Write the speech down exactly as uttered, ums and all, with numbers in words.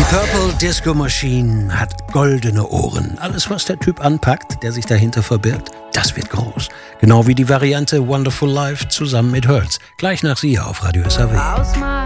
Purple Disco Machine hat goldene Ohren. Alles, was der Typ anpackt, der sich dahinter verbirgt, das wird groß. Genau wie die Variante Wonderful Life zusammen mit Hurts. Gleich nach Sie auf Radio S R W.